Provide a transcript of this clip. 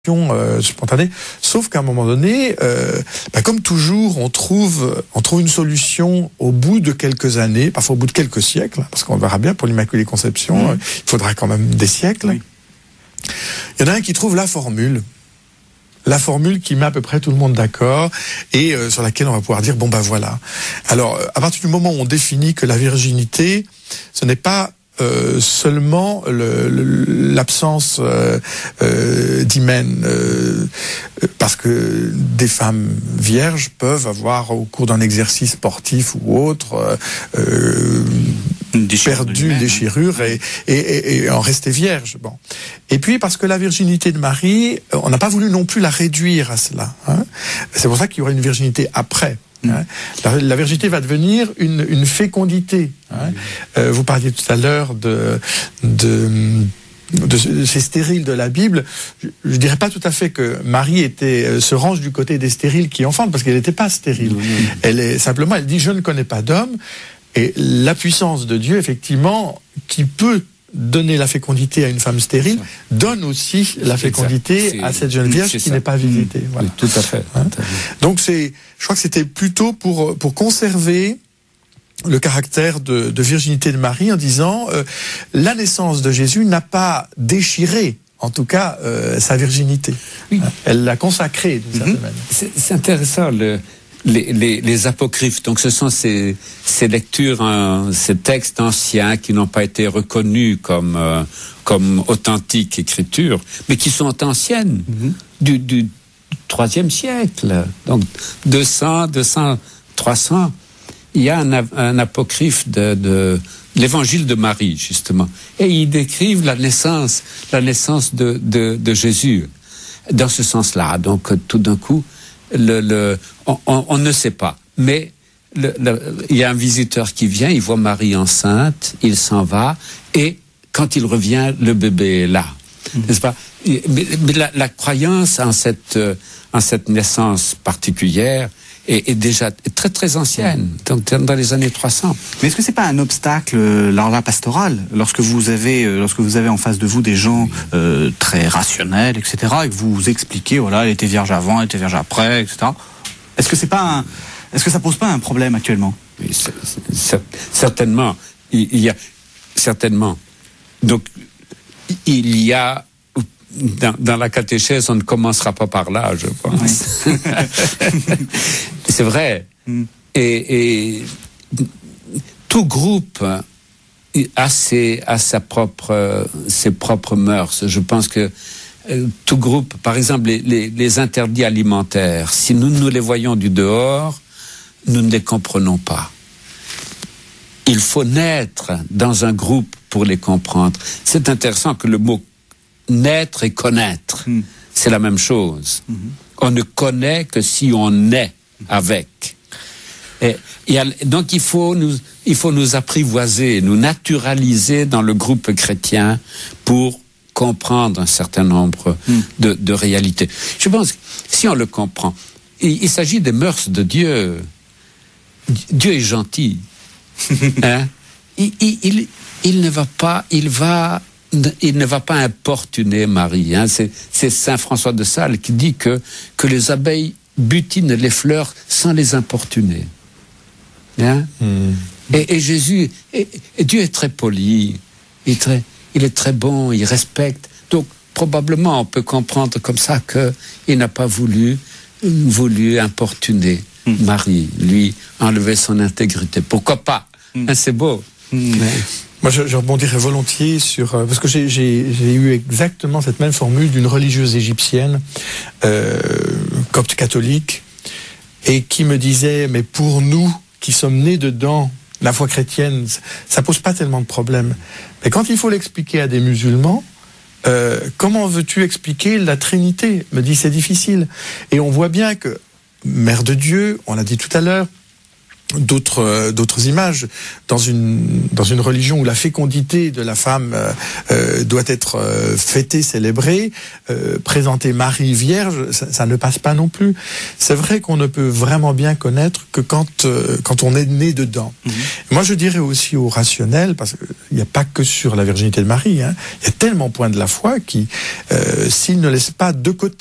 spontanée, sauf qu'à un moment donné, comme toujours, on trouve une solution au bout de quelques années, parfois au bout de quelques siècles, parce qu'on verra bien pour l'Immaculée Conception, il faudra quand même des siècles. Oui. Il y en a un qui trouve la formule qui met à peu près tout le monde d'accord et sur laquelle on va pouvoir dire voilà. Alors, à partir du moment où on définit que la virginité, ce n'est pas seulement l'absence d'hymen, parce que des femmes vierges peuvent avoir au cours d'un exercice sportif ou autre perdu une déchirure et en rester vierge. Bon. Et puis parce que la virginité de Marie, on n'a pas voulu non plus la réduire à cela. Hein. C'est pour ça qu'il y aura une virginité après. Hein. La virginité va devenir une fécondité. Hein. Vous parliez tout à l'heure de ces stériles de la Bible. Je dirais pas tout à fait que Marie se range du côté des stériles qui enfantent, parce qu'elle n'était pas stérile. Elle dit je ne connais pas d'homme. Et la puissance de Dieu, effectivement, qui peut donner la fécondité à une femme stérile, donne aussi la fécondité à cette jeune vierge qui n'est pas visitée. Voilà. Oui, tout à fait. Hein? Donc je crois que c'était plutôt pour conserver le caractère de virginité de Marie, en disant la naissance de Jésus n'a pas déchiré, en tout cas, sa virginité. Oui. Elle l'a consacrée d'une certaine manière. C'est intéressant, les apocryphes. Donc ce sont ces lectures, ces textes anciens qui n'ont pas été reconnus comme authentiques écritures, mais qui sont anciennes, du IIIe siècle. Donc 200, 300. Il y a un apocryphe de l'évangile de Marie, justement. Et ils décrivent la naissance de Jésus. Dans ce sens-là. Donc tout d'un coup, on ne sait pas, mais il y a un visiteur qui vient, il voit Marie enceinte, il s'en va, et quand il revient, le bébé est là, n'est-ce pas? Mais la croyance en cette naissance particulière est déjà très très ancienne, dans les années 300. Mais est-ce que c'est pas un obstacle lors de la pastorale, lorsque vous avez en face de vous des gens très rationnels, etc., et que vous expliquez, voilà, elle était vierge avant, elle était vierge après, etc. Est-ce que ça pose pas un problème actuellement? Oui, certainement. Il y a certainement. Donc il y a dans la catéchèse, on ne commencera pas par là, je pense. Oui. C'est vrai. Et tout groupe a ses propres mœurs. Je pense que tout groupe, par exemple, les interdits alimentaires, si nous les voyons du dehors, nous ne les comprenons pas. Il faut naître dans un groupe pour les comprendre. C'est intéressant que le mot naître et connaître, c'est la même chose. On ne connaît que si on est avec. Donc il faut nous apprivoiser, nous naturaliser dans le groupe chrétien pour comprendre un certain nombre de réalités. Je pense que si on le comprend, il s'agit des mœurs de Dieu. Dieu est gentil. Hein? Il ne va pas importuner Marie. Hein. C'est Saint François de Sales qui dit que les abeilles butinent les fleurs sans les importuner. Hein? Et Jésus, et Dieu est très poli, il est très bon, il respecte. Donc probablement on peut comprendre comme ça qu'il n'a pas voulu importuner Marie, lui enlever son intégrité. Pourquoi pas? Hein, c'est beau. Moi, je rebondirais volontiers parce que j'ai eu exactement cette même formule d'une religieuse égyptienne, copte catholique, et qui me disait, mais pour nous qui sommes nés dedans, la foi chrétienne, ça pose pas tellement de problèmes. Mais quand il faut l'expliquer à des musulmans, comment veux-tu expliquer la Trinité? Me dit, c'est difficile. Et on voit bien que Mère de Dieu, on l'a dit tout à l'heure, d'autres images dans une religion où la fécondité de la femme doit être fêtée, célébrée, présenter Marie vierge, ça ne passe pas non plus. C'est vrai qu'on ne peut vraiment bien connaître que quand on est né dedans. Moi, je dirais aussi au rationnel, parce qu'il n'y a pas que sur la virginité de Marie, hein, il y a tellement de points de la foi qui, s'ils ne laissent pas de côté